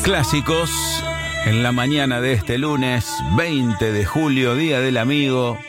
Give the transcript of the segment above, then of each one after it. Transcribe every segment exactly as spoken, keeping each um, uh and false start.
Clásicos en la mañana de este lunes veinte de julio, Día del Amigo.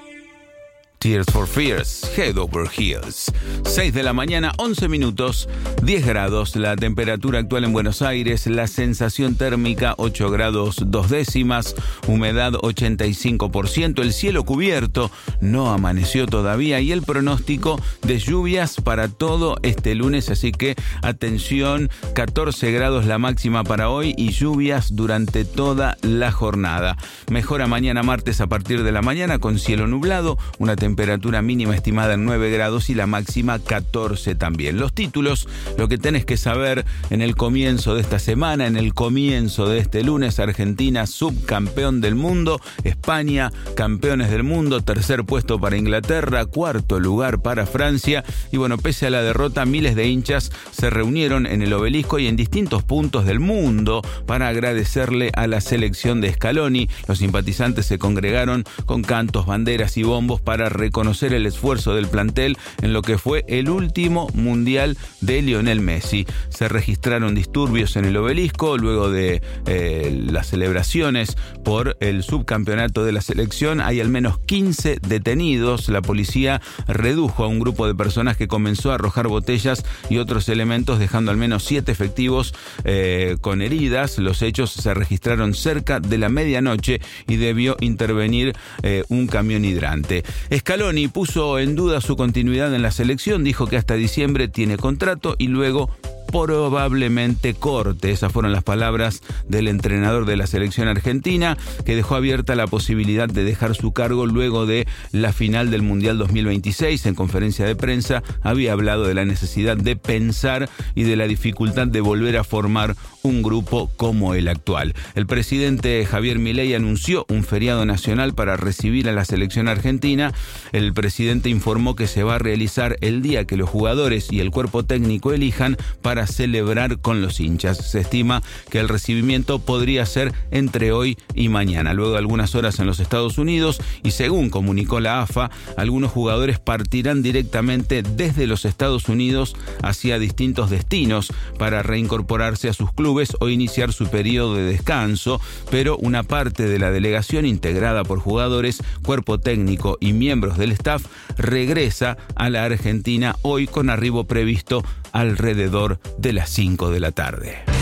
Tears for Fears, Head Over Heels. seis de la mañana, once minutos, diez grados. La temperatura actual en Buenos Aires, la sensación térmica ocho grados dos décimas, humedad ochenta y cinco por ciento, el cielo cubierto, no amaneció todavía y el pronóstico de lluvias para todo este lunes, así que atención, catorce grados la máxima para hoy y lluvias durante toda la jornada. Mejora mañana martes a partir de la mañana con cielo nublado, una temperatura temperatura mínima estimada en nueve grados y la máxima catorce también. Los títulos, lo que tenés que saber en el comienzo de esta semana, en el comienzo de este lunes: Argentina subcampeón del mundo, España campeones del mundo, tercer puesto para Inglaterra, cuarto lugar para Francia. Y bueno, pese a la derrota, miles de hinchas se reunieron en el Obelisco y en distintos puntos del mundo para agradecerle a la selección de Scaloni. Los simpatizantes se congregaron con cantos, banderas y bombos para reconocer el esfuerzo del plantel en lo que fue el último mundial de Lionel Messi. Se registraron disturbios en el Obelisco luego de eh, las celebraciones por el subcampeonato de la selección. Hay al menos quince detenidos. La policía redujo a un grupo de personas que comenzó a arrojar botellas y otros elementos, dejando al menos siete efectivos eh, con heridas. Los hechos se registraron cerca de la medianoche y debió intervenir eh, un camión hidrante. Scaloni puso en duda su continuidad en la selección, dijo que hasta diciembre tiene contrato y luego probablemente corte. Esas fueron las palabras del entrenador de la selección argentina, que dejó abierta la posibilidad de dejar su cargo luego de la final del Mundial dos mil veintiséis. En conferencia de prensa había hablado de la necesidad de pensar y de la dificultad de volver a formar un grupo como el actual. El presidente Javier Milei anunció un feriado nacional para recibir a la selección argentina. El presidente informó que se va a realizar el día que los jugadores y el cuerpo técnico elijan para para celebrar con los hinchas. Se estima que el recibimiento podría ser entre hoy y mañana. Luego de algunas horas en los Estados Unidos, y según comunicó la A F A, algunos jugadores partirán directamente desde los Estados Unidos hacia distintos destinos para reincorporarse a sus clubes o iniciar su periodo de descanso, pero una parte de la delegación, integrada por jugadores, cuerpo técnico y miembros del staff, regresa a la Argentina hoy con arribo previsto alrededor de las cinco de la tarde.